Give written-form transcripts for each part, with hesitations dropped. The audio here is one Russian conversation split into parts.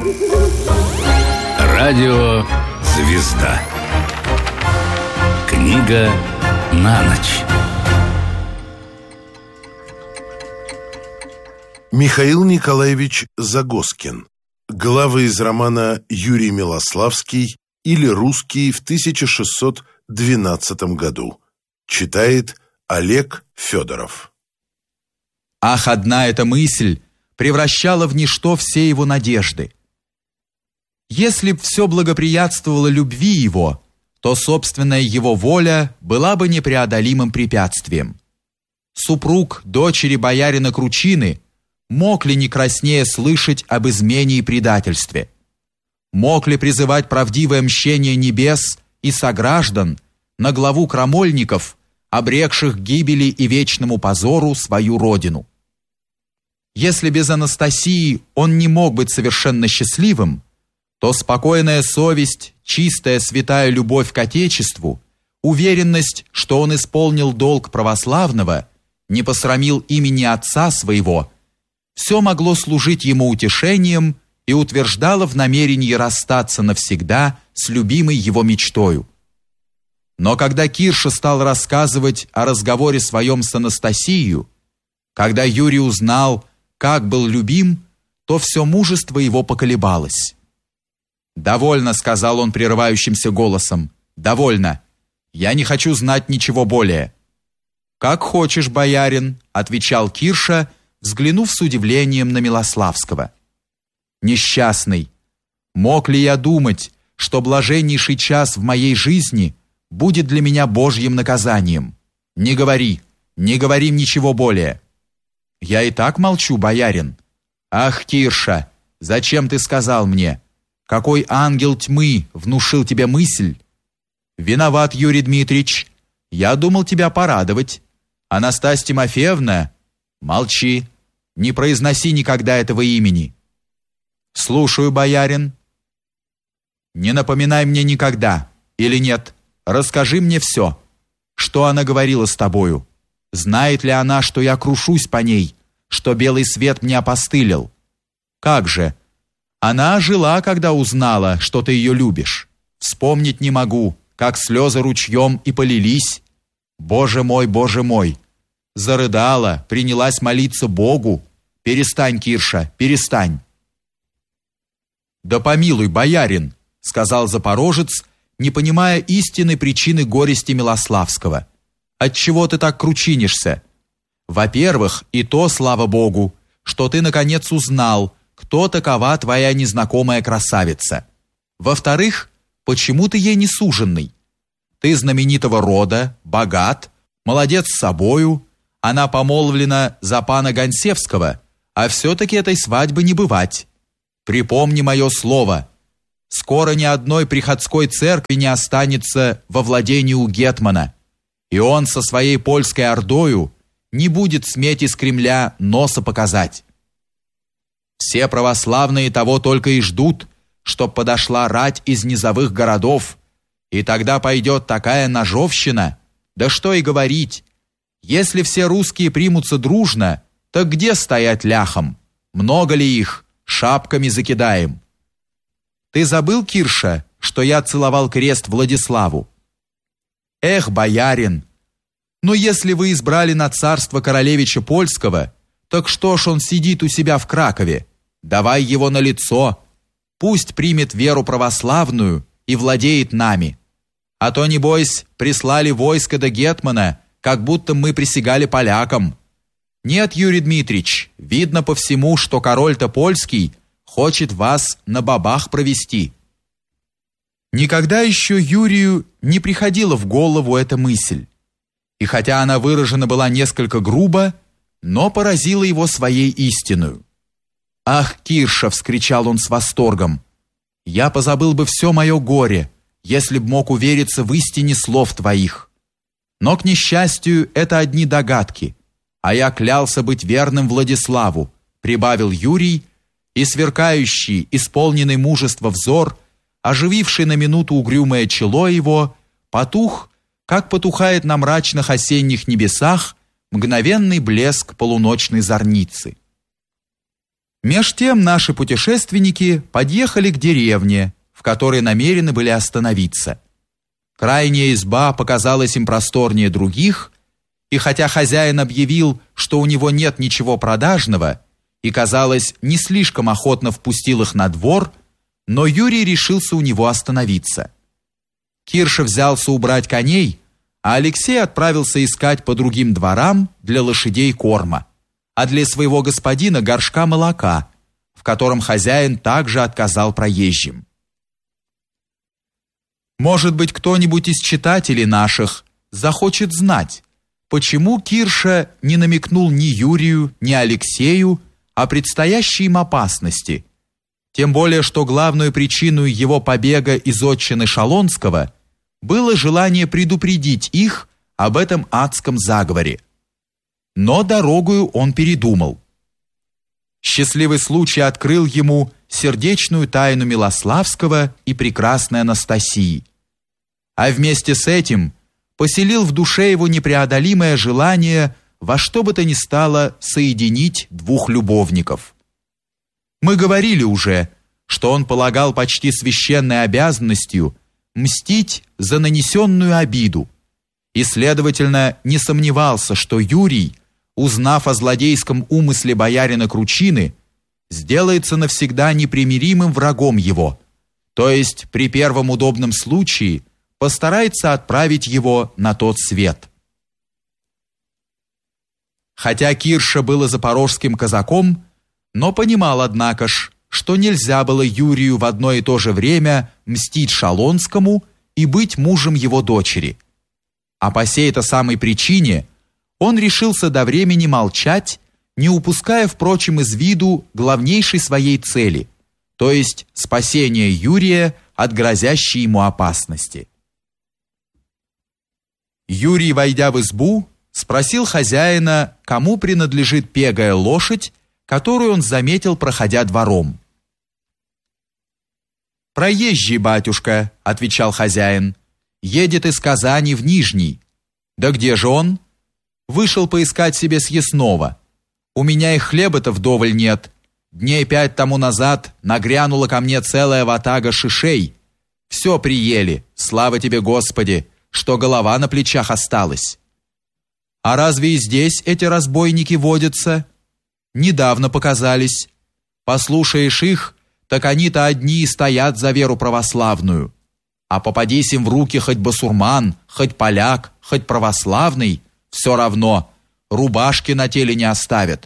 Радио «Звезда». Книга на ночь. Михаил Николаевич Загоскин. Главы из романа «Юрий Милославский» или «Русский» в 1612 году. Читает Олег Федоров. Ах, одна эта мысль превращала в ничто все его надежды. Если б все благоприятствовало любви его, то собственная его воля была бы непреодолимым препятствием. Супруг дочери боярина Кручины мог ли не краснее слышать об измене и предательстве? Мог ли призывать правдивое мщение небес и сограждан на главу крамольников, обрекших к гибели и вечному позору свою родину? Если без Анастасии он не мог быть совершенно счастливым, то спокойная совесть, чистая святая любовь к Отечеству, уверенность, что он исполнил долг православного, не посрамил имени отца своего, все могло служить ему утешением и утверждало в намерении расстаться навсегда с любимой его мечтою. Но когда Кирша стал рассказывать о разговоре своем с Анастасией, когда Юрий узнал, как был любим, то все мужество его поколебалось. «Довольно», — сказал он прерывающимся голосом, — «довольно. Я не хочу знать ничего более». «Как хочешь, боярин», — отвечал Кирша, взглянув с удивлением на Милославского. «Несчастный, мог ли я думать, что блаженнейший час в моей жизни будет для меня Божьим наказанием? Не говори ничего более». «Я и так молчу, боярин». «Ах, Кирша, зачем ты сказал мне? Какой ангел тьмы внушил тебе мысль?» «Виноват, Юрий Дмитриевич. Я думал тебя порадовать. Анастасия Тимофеевна...» «Молчи, не произноси никогда этого имени». «Слушаю, боярин». «Не напоминай мне никогда, или нет, расскажи мне все. Что она говорила с тобою? Знает ли она, что я крушусь по ней, что белый свет мне опостылил? Как же? Она ожила, когда узнала, что ты ее любишь. Вспомнить не могу, как слезы ручьем и полились. Боже мой, зарыдала, принялась молиться Богу. Перестань, Кирша, перестань». «Да помилуй, боярин», — сказал запорожец, не понимая истинной причины горести Милославского. «Отчего ты так кручинишься? Во-первых, и то, слава Богу, что ты наконец узнал, кто такова твоя незнакомая красавица. Во-вторых, почему ты ей не суженный? Ты знаменитого рода, богат, молодец с собою, она помолвлена за пана Гонсевского, а все-таки этой свадьбы не бывать. Припомни мое слово, скоро ни одной приходской церкви не останется во владении у гетмана, и он со своей польской ордою не будет сметь из Кремля носа показать. Все православные того только и ждут, чтоб подошла рать из низовых городов, и тогда пойдет такая ножовщина, да что и говорить. Если все русские примутся дружно, так где стоять ляхом? Много ли их? Шапками закидаем. Ты забыл, Кирша, что я целовал крест Владиславу? Эх, боярин, но если вы избрали на царство королевича польского, так что ж он сидит у себя в Кракове? Давай его на лицо, пусть примет веру православную и владеет нами. А то, небось, прислали войско до гетмана, как будто мы присягали полякам. Нет, Юрий Дмитриевич, видно по всему, что король-то польский хочет вас на бабах провести». Никогда еще Юрию не приходила в голову эта мысль. И хотя она выражена была несколько грубо, но поразила его своей истиною. «Ах, Кирша!» — вскричал он с восторгом. «Я позабыл бы все мое горе, если б мог увериться в истине слов твоих. Но, к несчастью, это одни догадки, а я клялся быть верным Владиславу», — прибавил Юрий, и сверкающий, исполненный мужества взор, ожививший на минуту угрюмое чело его, потух, как потухает на мрачных осенних небесах мгновенный блеск полуночной зорницы. Меж тем наши путешественники подъехали к деревне, в которой намерены были остановиться. Крайняя изба показалась им просторнее других, и хотя хозяин объявил, что у него нет ничего продажного, и, казалось, не слишком охотно впустил их на двор, но Юрий решился у него остановиться. Кирша взялся убрать коней, а Алексей отправился искать по другим дворам для лошадей корма, а для своего господина горшка молока, в котором хозяин также отказал проезжим. Может быть, кто-нибудь из читателей наших захочет знать, почему Кирша не намекнул ни Юрию, ни Алексею о предстоящей им опасности, тем более что главную причиной его побега из отчины Шалонского было желание предупредить их об этом адском заговоре. Но дорогою он передумал. Счастливый случай открыл ему сердечную тайну Милославского и прекрасной Анастасии, а вместе с этим поселил в душе его непреодолимое желание во что бы то ни стало соединить двух любовников. Мы говорили уже, что он полагал почти священной обязанностью мстить за нанесенную обиду, и, следовательно, не сомневался, что Юрий, узнав о злодейском умысле боярина Кручины, сделается навсегда непримиримым врагом его, то есть при первом удобном случае постарается отправить его на тот свет. Хотя Кирша был запорожским казаком, но понимал, однако ж, что нельзя было Юрию в одно и то же время мстить Шалонскому и быть мужем его дочери. А по сей-то самой причине он решился до времени молчать, не упуская, впрочем, из виду главнейшей своей цели, то есть спасения Юрия от грозящей ему опасности. Юрий, войдя в избу, спросил хозяина, кому принадлежит пегая лошадь, которую он заметил, проходя двором. «Проезжий, батюшка», — отвечал хозяин, — «едет из Казани в Нижний». «Да где же он?» «Вышел поискать себе съестного. У меня и хлеба-то вдоволь нет. Дней 5 тому назад нагрянула ко мне целая ватага шишей. Все приели, слава тебе, Господи, что голова на плечах осталась». «А разве и здесь эти разбойники водятся?» «Недавно показались. Послушаешь их, так они-то одни и стоят за веру православную. А попадись им в руки хоть басурман, хоть поляк, хоть православный, все равно, рубашки на теле не оставят».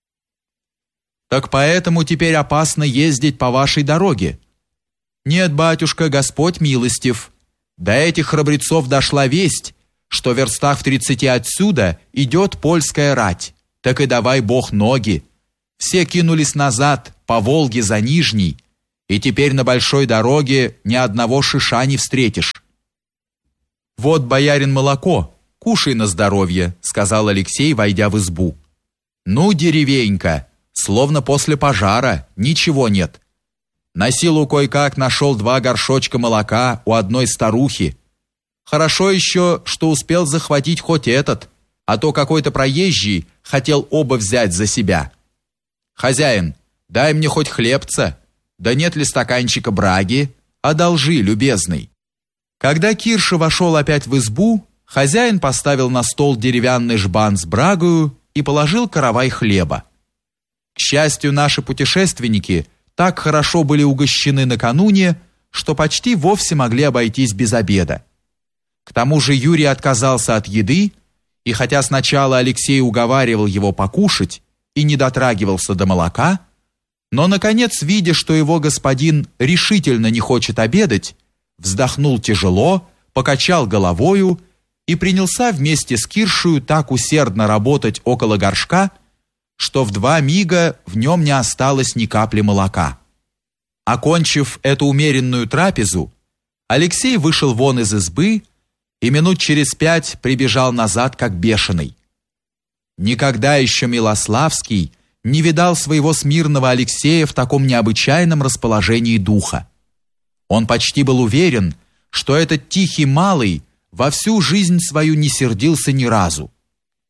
«Так поэтому теперь опасно ездить по вашей дороге?» «Нет, батюшка, Господь милостив. До этих храбрецов дошла весть, что в верстах в 30 отсюда идет польская рать. Так и давай Бог ноги. Все кинулись назад, по Волге за Нижний, и теперь на большой дороге ни одного шиша не встретишь». «Вот, боярин, молоко, кушай на здоровье», — сказал Алексей, войдя в избу. «Ну, деревенька, словно после пожара, ничего нет. На силу кое-как нашел 2 горшочка молока у одной старухи. Хорошо еще, что успел захватить хоть этот, а то какой-то проезжий хотел оба взять за себя. Хозяин, дай мне хоть хлебца, да нет ли стаканчика браги, одолжи, любезный». Когда Кирша вошел опять в избу, хозяин поставил на стол деревянный жбан с брагою и положил каравай хлеба. К счастью, наши путешественники так хорошо были угощены накануне, что почти вовсе могли обойтись без обеда. К тому же Юрий отказался от еды, и хотя сначала Алексей уговаривал его покушать и не дотрагивался до молока, но, наконец, видя, что его господин решительно не хочет обедать, вздохнул тяжело, покачал головою и принялся вместе с Киршею так усердно работать около горшка, что в 2 мига в нем не осталось ни капли молока. Окончив эту умеренную трапезу, Алексей вышел вон из избы и минут через 5 прибежал назад, как бешеный. Никогда еще Милославский не видал своего смирного Алексея в таком необычайном расположении духа. Он почти был уверен, что этот тихий малый во всю жизнь свою не сердился ни разу.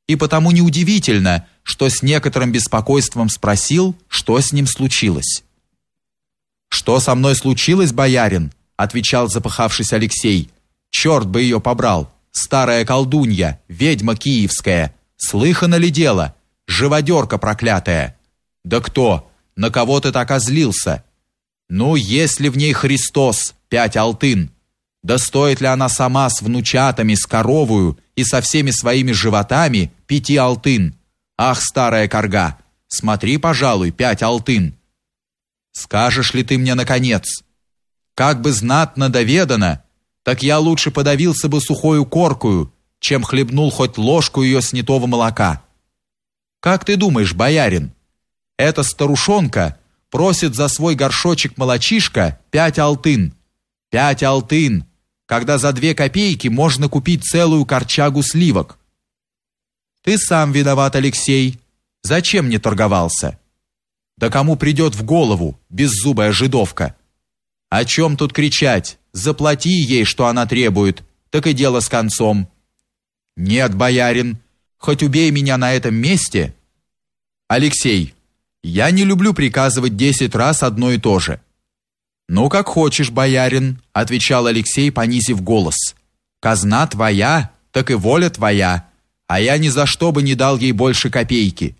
и потому неудивительно, что с некоторым беспокойством спросил, что с ним случилось. «Что со мной случилось, боярин?» — отвечал запыхавшись Алексей. «Черт бы ее побрал! Старая колдунья, ведьма киевская! Слыхано ли дело? Живодерка проклятая! Да кто? На кого ты так озлился? Ну, если в ней Христос, 5 алтын, да стоит ли она сама с внучатами, с коровою и со всеми своими животами 5 алтын? Ах, старая корга, смотри, пожалуй, 5 алтын. Скажешь ли ты мне, наконец? Как бы знатно доведано, так я лучше подавился бы сухою коркою, чем хлебнул хоть ложку ее снятого молока. Как ты думаешь, боярин, эта старушонка просит за свой горшочек молочишка 5 алтын. 5 алтын, когда за 2 копейки можно купить целую корчагу сливок. Ты сам виноват, Алексей. Зачем не торговался? Да кому придет в голову, беззубая жидовка? О чем тут кричать? Заплати ей, что она требует, так и дело с концом. Нет, боярин, хоть убей меня на этом месте. Алексей, я не люблю приказывать 10 раз одно и то же. Ну, как хочешь, боярин, отвечал Алексей, понизив голос. Казна твоя, так и воля твоя, а я ни за что бы не дал ей больше копейки.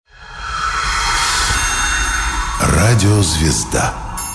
Радиозвезда.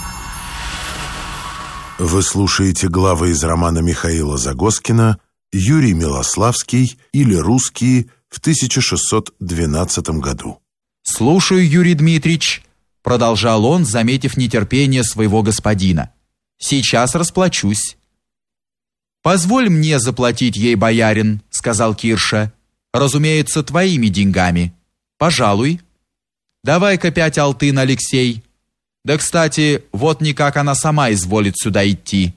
Вы слушаете главы из романа Михаила Загоскина «Юрий Милославский» или «Русские» в 1612 году. «Слушаю, Юрий Дмитрич», — продолжал он, заметив нетерпение своего господина. «Сейчас расплачусь». «Позволь мне заплатить ей, боярин», — сказал Кирша. «Разумеется, твоими деньгами. Пожалуй. Давай-ка 5 алтын, Алексей. Да, кстати, вот никак она сама изволит сюда идти».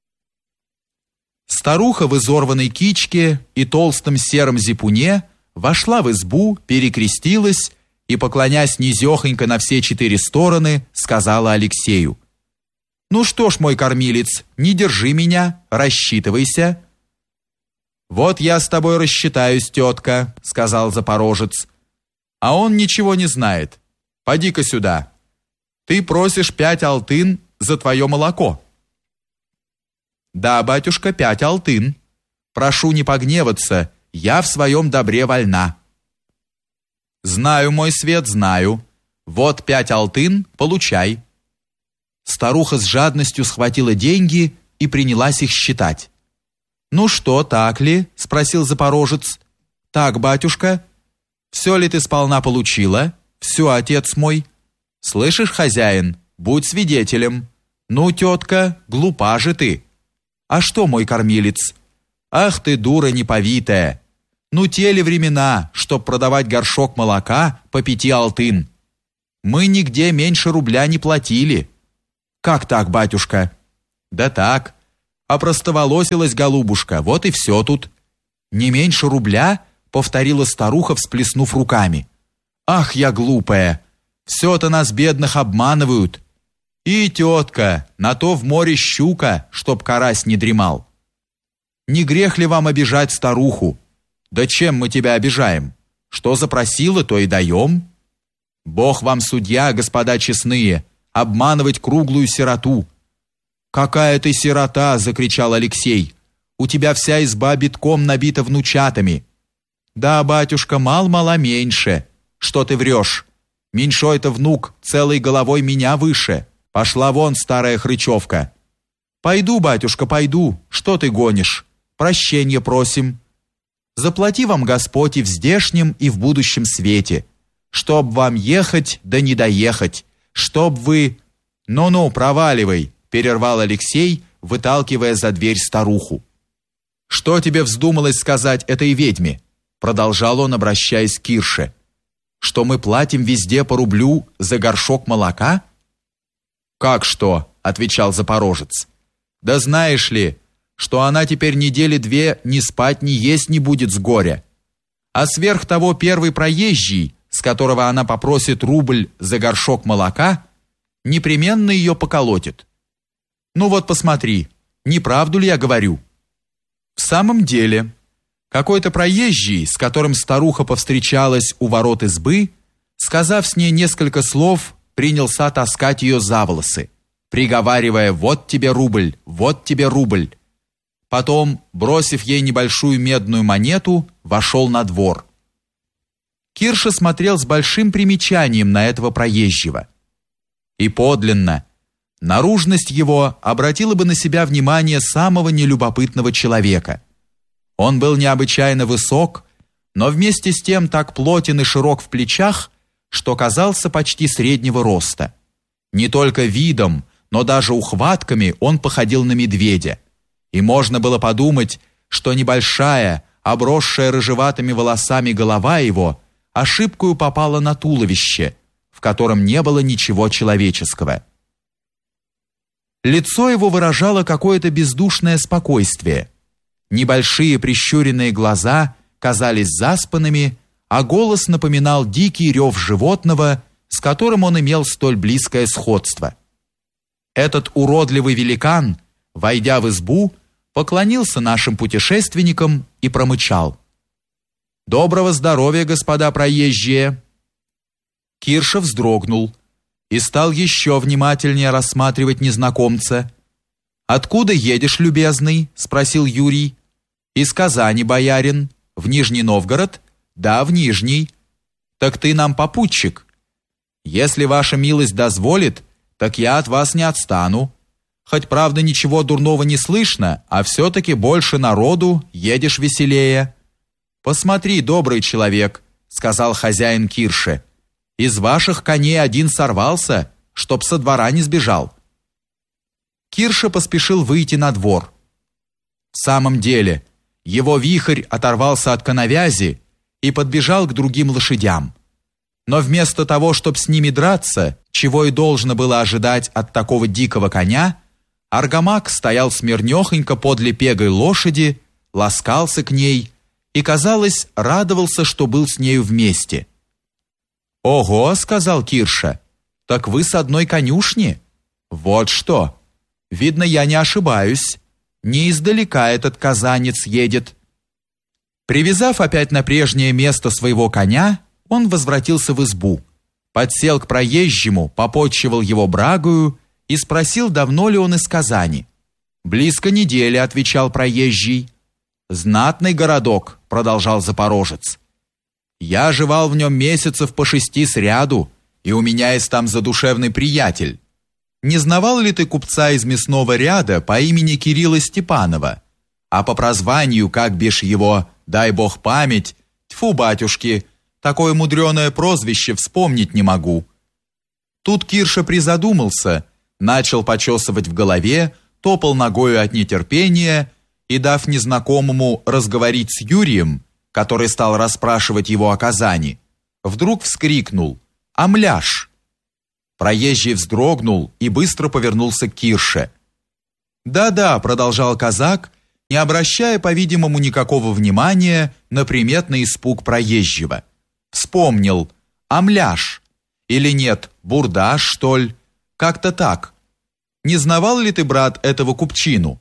Старуха в изорванной кичке и толстом сером зипуне вошла в избу, перекрестилась и, поклонясь низехонько на все 4 стороны, сказала Алексею: «Ну что ж, мой кормилец, не держи меня, рассчитывайся». «Вот я с тобой рассчитаюсь, тетка», — сказал запорожец. «А он ничего не знает. Поди-ка сюда. Ты просишь 5 алтын за твое молоко». «Да, батюшка, 5 алтын. Прошу не погневаться, я в своем добре вольна». «Знаю, мой свет, знаю. Вот 5 алтын, получай». Старуха с жадностью схватила деньги и принялась их считать. «Ну что, так ли?» — спросил запорожец. «Так, батюшка. Все ли ты сполна получила? Все, отец мой. Слышишь, хозяин, будь свидетелем. Ну, тетка, глупа же ты. А что, мой кормилец? Ах ты, дура неповитая. Ну, те ли времена, чтоб продавать горшок молока по 5 алтын? Мы нигде меньше рубля не платили». «Как так, батюшка?» «Да так. Опростоволосилась голубушка, вот и все тут». «Не меньше рубля?» — повторила старуха, всплеснув руками. «Ах, я глупая! Все-то нас, бедных, обманывают. И, тетка, на то в море щука, чтоб карась не дремал. Не грех ли вам обижать старуху? Да чем мы тебя обижаем? Что запросила, то и даем. Бог вам судья, господа честные, обманывать круглую сироту». «Какая ты сирота!» — закричал Алексей. «У тебя вся изба битком набита внучатами». «Да, батюшка, мал-мало меньше. Что ты врешь? Меньшой-то внук целой головой меня выше. Пошла вон, старая хрычевка». «Пойду, батюшка, пойду. Что ты гонишь? Прощенье просим. Заплати вам Господь и в здешнем, и в будущем свете. Чтоб вам ехать, да не доехать. Чтоб вы...» «Ну-ну, проваливай», — перервал Алексей, выталкивая за дверь старуху. «Что тебе вздумалось сказать этой ведьме?» — продолжал он, обращаясь к Кирше. «Что мы платим везде по рублю за горшок молока?» «Как что?» — отвечал запорожец. «Да знаешь ли, что она теперь недели 2 ни спать, ни есть не будет с горя. А сверх того первый проезжий, с которого она попросит рубль за горшок молока, непременно ее поколотит. Ну вот посмотри, не правду ли я говорю?» «В самом деле, Какой-то проезжий, с которым старуха повстречалась у ворот избы, сказав с ней несколько слов, принялся таскать ее за волосы, приговаривая: «Вот тебе рубль, вот тебе рубль». Потом, бросив ей небольшую медную монету, вошел на двор. Кирша смотрел с большим примечанием на этого проезжего. И подлинно, наружность его обратила бы на себя внимание самого нелюбопытного человека. Он был необычайно высок, но вместе с тем так плотен и широк в плечах, что казался почти среднего роста. Не только видом, но даже ухватками он походил на медведя, и можно было подумать, что небольшая, обросшая рыжеватыми волосами голова его ошибкою попала на туловище, в котором не было ничего человеческого. Лицо его выражало какое-то бездушное спокойствие. Небольшие прищуренные глаза казались заспанными, а голос напоминал дикий рев животного, с которым он имел столь близкое сходство. Этот уродливый великан, войдя в избу, поклонился нашим путешественникам и промычал: «Доброго здоровья, господа проезжие!» Кирша вздрогнул и стал еще внимательнее рассматривать незнакомца. «Откуда едешь, любезный?» — спросил Юрий. «Из Казани, боярин. В Нижний Новгород?» «Да, в Нижний». «Так ты нам попутчик?» «Если ваша милость дозволит, так я от вас не отстану. Хоть, правда, ничего дурного не слышно, а все-таки больше народу, едешь веселее». «Посмотри, добрый человек», — сказал хозяин Кирше, «из ваших коней один сорвался, чтоб со двора не сбежал». Кирша поспешил выйти на двор. В самом деле, его вихрь оторвался от коновязи и подбежал к другим лошадям. Но вместо того, чтобы с ними драться, чего и должно было ожидать от такого дикого коня, Аргамак стоял смирнёхонько подле пегой лошади, ласкался к ней и, казалось, радовался, что был с нею вместе. «Ого!» — сказал Кирша. «Так вы с одной конюшни? Вот что! Видно, я не ошибаюсь. Не издалека этот казанец едет». Привязав опять на прежнее место своего коня, он возвратился в избу, подсел к проезжему, попотчевал его брагою и спросил, давно ли он из Казани. «Близко недели», — отвечал проезжий. «Знатный городок», — продолжал запорожец. «Я жевал в нем месяцев по 6 сряду, и у меня есть там задушевный приятель. Не знавал ли ты купца из мясного ряда по имени Кирилла Степанова, а по прозванию, как бишь его, дай бог память, тьфу, батюшки, такое мудреное прозвище вспомнить не могу». Тут Кирша призадумался, начал почесывать в голове, топал ногою от нетерпения и, дав незнакомому разговорить с Юрием, который стал расспрашивать его о Казани, вдруг вскрикнул: «Амляш!» Проезжий вздрогнул и быстро повернулся к Кирше. «Да-да», — продолжал казак, не обращая, по-видимому, никакого внимания на приметный испуг проезжего. «Вспомнил. Амляш. Или нет, бурдаш, что ли? Как-то так. Не знавал ли ты, брат, этого купчину?»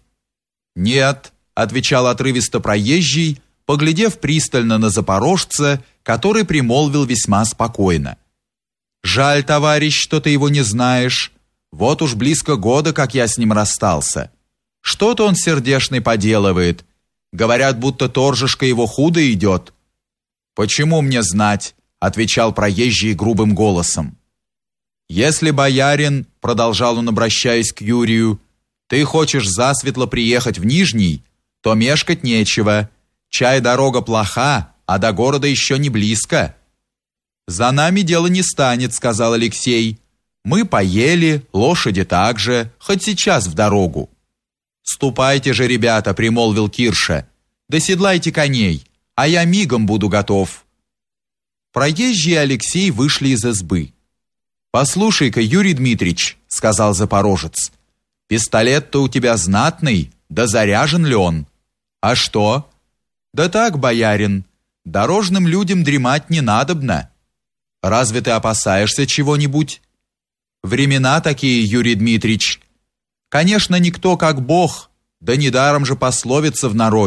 «Нет», — отвечал отрывисто проезжий, поглядев пристально на запорожца, который примолвил весьма спокойно: «Жаль, товарищ, что ты его не знаешь. Вот уж близко года, как я с ним расстался. Что-то он сердешный поделывает. Говорят, будто торжишка его худо идет». «Почему мне знать?» — отвечал проезжий грубым голосом. «Если, боярин, — продолжал он, обращаясь к Юрию, — ты хочешь засветло приехать в Нижний, то мешкать нечего. Чай дорога плоха, а до города еще не близко». «За нами дело не станет», — сказал Алексей. «Мы поели, лошади также, хоть сейчас в дорогу». «Ступайте же, ребята», — примолвил Кирша, — «доседлайте коней, а я мигом буду готов». Проезжий и Алексей вышли из избы. «Послушай-ка, Юрий Дмитрич», — сказал запорожец, — «пистолет-то у тебя знатный, да заряжен ли он?» «А что?» «Да так, боярин, дорожным людям дремать не надобно». «Разве ты опасаешься чего-нибудь?» «Времена такие, Юрий Дмитрич. Конечно, никто как Бог, да недаром же пословица в народе: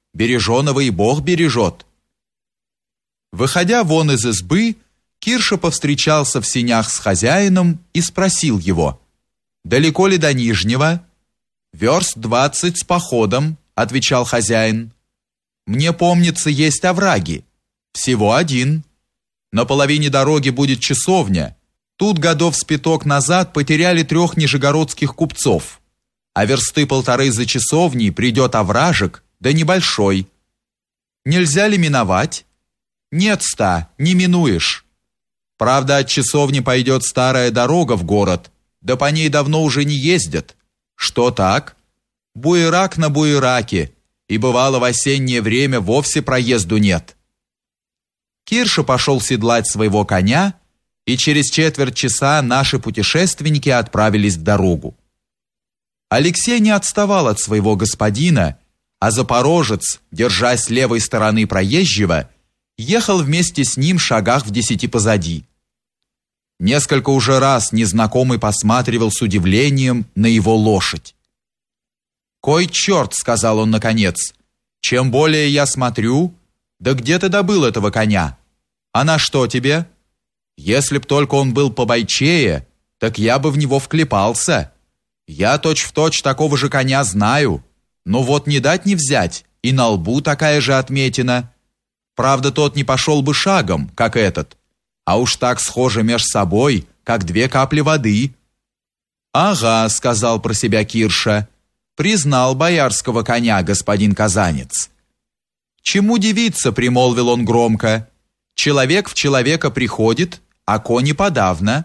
береженого и Бог бережет». Выходя вон из избы, Кирша повстречался в сенях с хозяином и спросил его: «Далеко ли до Нижнего?» «Верст 20 с походом», — отвечал хозяин. «Мне помнится, есть овраги. Всего один. На половине дороги будет часовня. Тут годов с пяток назад потеряли 3 нижегородских купцов. А версты 1,5 за часовней придет овражек, да небольшой. Нельзя ли миновать?» «Нет, не минуешь. Правда, от часовни пойдет старая дорога в город, да по ней давно уже не ездят. Что так? Буерак на буераке, и бывало в осеннее время вовсе проезду нет». Кирша пошел седлать своего коня, и через четверть часа наши путешественники отправились в дорогу. Алексей не отставал от своего господина, а запорожец, держась с левой стороны проезжего, ехал вместе с ним шагах в 10 позади. Несколько уже раз незнакомый посматривал с удивлением на его лошадь. «Кой черт!» — сказал он наконец. «Чем более я смотрю, да где ты добыл этого коня? А на что тебе? Если б только он был побойчее, так я бы в него вклепался. Я точь-в-точь такого же коня знаю, но вот не дать не взять, и на лбу такая же отметина. Правда, тот не пошел бы шагом, как этот, а уж так схоже меж собой, как 2 капли воды». «Ага», — сказал про себя Кирша, — «признал боярского коня господин казанец». «Чему дивиться?» — примолвил он громко. «Человек в человека приходит, а кони подавно».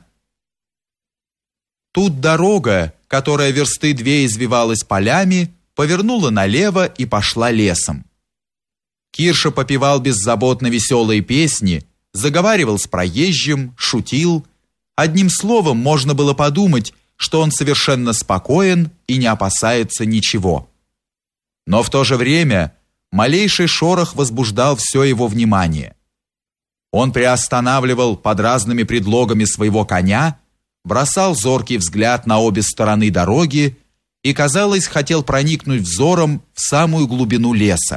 Тут дорога, которая версты 2 извивалась полями, повернула налево и пошла лесом. Кирша попевал беззаботно веселые песни, заговаривал с проезжим, шутил. Одним словом, можно было подумать, что он совершенно спокоен и не опасается ничего. Но в то же время малейший шорох возбуждал все его внимание. Он приостанавливал под разными предлогами своего коня, бросал зоркий взгляд на обе стороны дороги и, казалось, хотел проникнуть взором в самую глубину леса.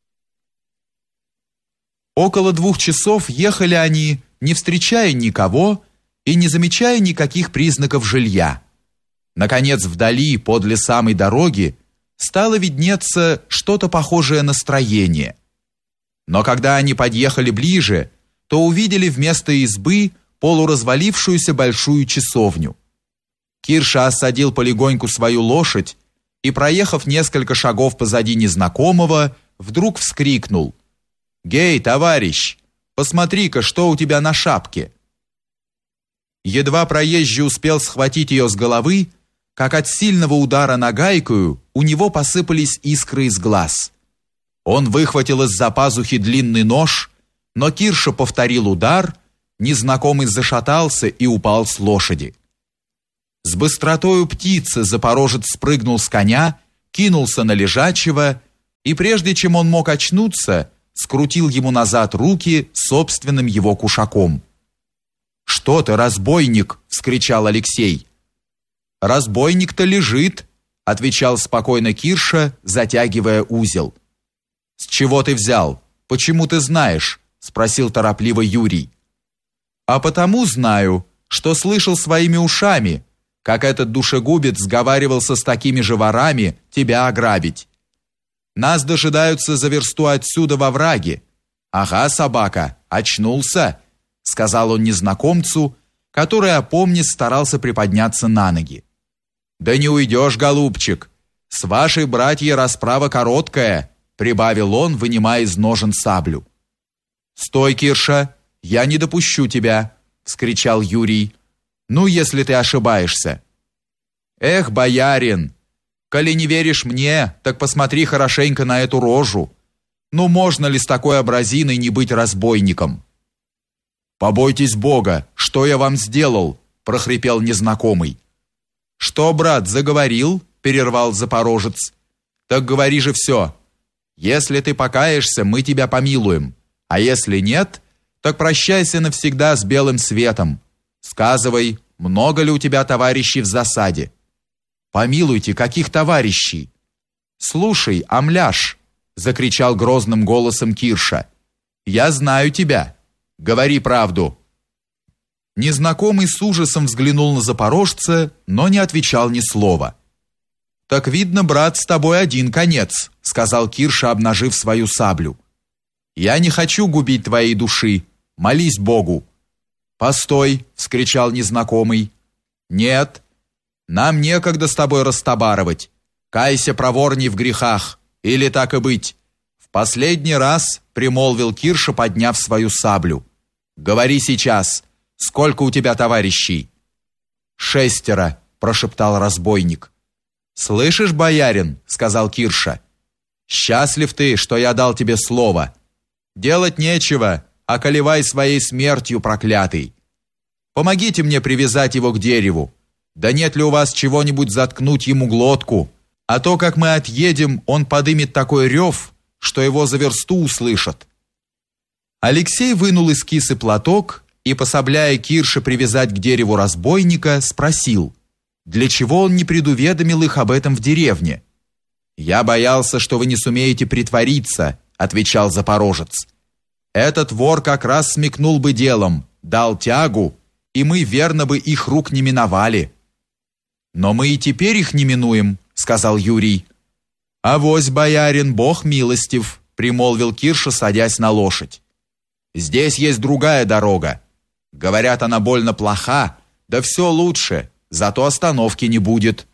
Около 2 часов ехали они, не встречая никого и не замечая никаких признаков жилья. Наконец, вдали, подле самой дороги, стало виднеться что-то похожее на строение. Но когда они подъехали ближе, то увидели вместо избы полуразвалившуюся большую часовню. Кирша осадил полегоньку свою лошадь и, проехав несколько шагов позади незнакомого, вдруг вскрикнул: «Гей, товарищ, посмотри-ка, что у тебя на шапке!» Едва проезжий успел схватить ее с головы, как от сильного удара нагайкою у него посыпались искры из глаз. Он выхватил из-за пазухи длинный нож, но Кирша повторил удар, незнакомый зашатался и упал с лошади. С быстротою птицы запорожец спрыгнул с коня, кинулся на лежачего, и прежде чем он мог очнуться, скрутил ему назад руки собственным его кушаком. «Что ты, разбойник!» — вскричал Алексей. «Разбойник-то лежит», — отвечал спокойно Кирша, затягивая узел. «С чего ты взял? Почему ты знаешь?» — спросил торопливо Юрий. «А потому знаю, что слышал своими ушами, как этот душегубец сговаривался с такими же ворами тебя ограбить. Нас дожидаются за версту отсюда во враге. Ага, собака, очнулся», — сказал он незнакомцу, который, опомнясь, старался приподняться на ноги. «Да не уйдешь, голубчик. С вашей братьей расправа короткая», — прибавил он, вынимая из ножен саблю. «Стой, Кирша, я не допущу тебя», — вскричал Юрий. «Ну, если ты ошибаешься». «Эх, боярин, коли не веришь мне, так посмотри хорошенько на эту рожу. Ну, можно ли с такой образиной не быть разбойником?» «Побойтесь Бога, что я вам сделал?» — прохрипел незнакомый. «Что, брат, заговорил?» — перервал запорожец. «Так говори же все. Если ты покаешься, мы тебя помилуем, а если нет, так прощайся навсегда с белым светом. Сказывай, много ли у тебя товарищей в засаде?» «Помилуйте, каких товарищей?» «Слушай, Амляш, закричал грозным голосом Кирша. «Я знаю тебя. Говори правду». Незнакомый с ужасом взглянул на запорожца, но не отвечал ни слова. «Так видно, брат, с тобой один конец», — сказал Кирша, обнажив свою саблю. «Я не хочу губить твоей души. Молись Богу». «Постой!» — вскричал незнакомый. «Нет, нам некогда с тобой растобарывать. Кайся проворней в грехах, или так и быть. В последний раз, — примолвил Кирша, подняв свою саблю, — говори сейчас, сколько у тебя товарищей?» «6», — прошептал разбойник. «Слышишь, боярин, — сказал Кирша, — счастлив ты, что я дал тебе слово. Делать нечего, околевай своей смертью, проклятый. Помогите мне привязать его к дереву. Да нет ли у вас чего-нибудь заткнуть ему глотку? А то, как мы отъедем, он подымет такой рев, что его за версту услышат». Алексей вынул из кисы платок и, пособляя Кирше привязать к дереву разбойника, спросил, для чего он не предуведомил их об этом в деревне. «Я боялся, что вы не сумеете притвориться», — отвечал запорожец. «Этот вор как раз смекнул бы делом, дал тягу, и мы верно бы их рук не миновали». «Но мы и теперь их не минуем», — сказал Юрий. «Авось, боярин, Бог милостив», — примолвил Кирша, садясь на лошадь. «Здесь есть другая дорога. Говорят, она больно плоха, да все лучше, зато остановки не будет».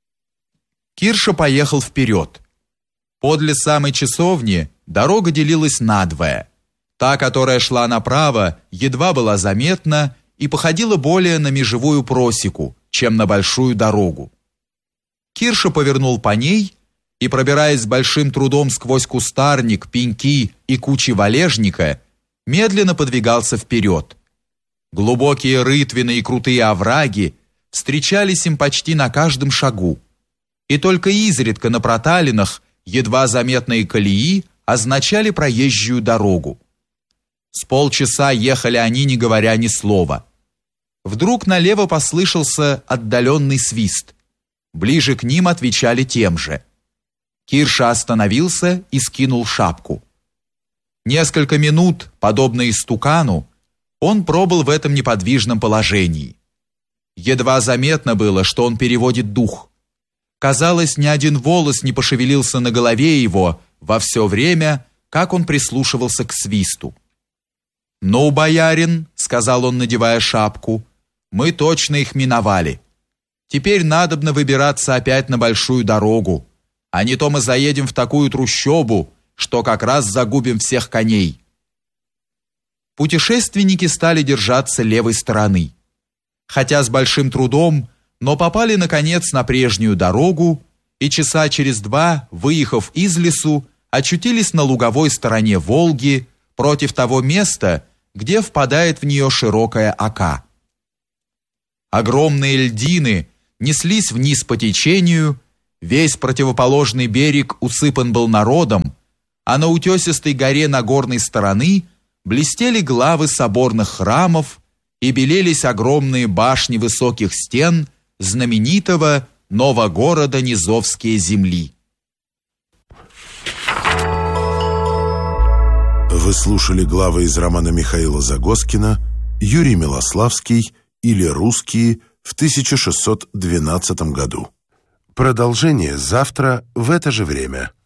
Кирша поехал вперед. Подле самой часовни дорога делилась надвое. Та, которая шла направо, едва была заметна и походила более на межевую просеку, чем на большую дорогу. Кирша повернул по ней и, пробираясь с большим трудом сквозь кустарник, пеньки и кучи валежника, медленно подвигался вперед. Глубокие рытвины и крутые овраги встречались им почти на каждом шагу, и только изредка на проталинах едва заметные колеи означали проезжую дорогу. С полчаса ехали они, не говоря ни слова. Вдруг налево послышался отдаленный свист. Ближе к ним отвечали тем же. Кирша остановился и скинул шапку. Несколько минут, подобно истукану, он пробыл в этом неподвижном положении. Едва заметно было, что он переводит дух. Казалось, ни один волос не пошевелился на голове его во все время, как он прислушивался к свисту. «Ну, боярин, — сказал он, надевая шапку, — мы точно их миновали. Теперь надобно выбираться опять на большую дорогу, а не то мы заедем в такую трущобу, что как раз загубим всех коней». Путешественники стали держаться левой стороны. Хотя с большим трудом, но попали, наконец, на прежнюю дорогу и часа через два, выехав из лесу, очутились на луговой стороне Волги против того места, где впадает в нее широкая ока. Огромные льдины неслись вниз по течению, весь противоположный берег усыпан был народом, а на утесистой горе Нагорной стороны блестели главы соборных храмов и белелись огромные башни высоких стен знаменитого Новогорода Низовские земли. Вы слушали главы из романа Михаила Загоскина «Юрий Милославский» или «Русские» в 1612 году. Продолжение завтра в это же время.